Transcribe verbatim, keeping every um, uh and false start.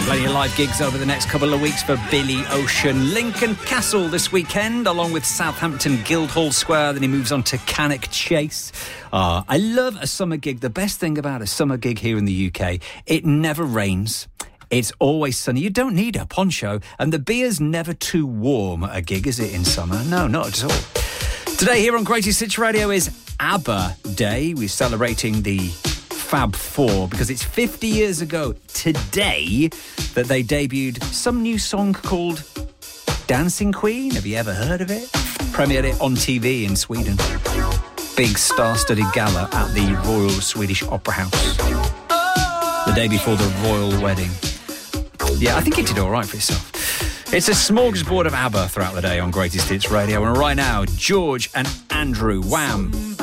Plenty of live gigs over the next couple of weeks for Billy Ocean. Lincoln Castle this weekend, along with Southampton Guildhall Square. Then he moves on to Cannock Chase. Ah, I love a summer gig. The best thing about a summer gig here in the U K, it never rains. It's always sunny. You don't need a poncho. And the beer's never too warm at a gig, is it, in summer? No, not at all. Today here on Greatest Hits Radio is ABBA Day. We're celebrating the Fab Four because it's fifty years ago today that they debuted some new song called Dancing Queen. Have you ever heard of it? Premiered it on T V in Sweden. Big star-studded gala at the Royal Swedish Opera House. The day before the royal wedding. Yeah, I think it did all right for itself. It's a smorgasbord of ABBA throughout the day on Greatest Hits Radio. And right now, George and Andrew, Wham!